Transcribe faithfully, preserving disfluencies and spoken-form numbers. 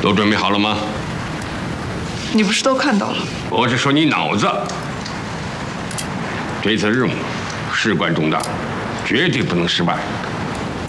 都准备好了吗？ 你不是都看到了？ 我是说你脑子。这次任务事关重大，绝对不能失败。